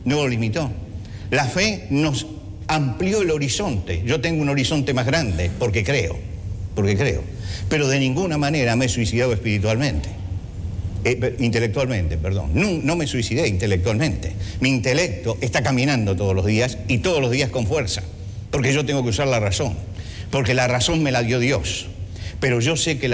no lo limitó. La fe nos amplió el horizonte. Yo tengo un horizonte más grande porque creo. Pero de ninguna manera me he suicidado espiritualmente. Intelectualmente, perdón. No me suicidé intelectualmente. Mi intelecto está caminando todos los días y todos los días con fuerza. Porque yo tengo que usar la razón. Porque la razón me la dio Dios. Pero yo sé que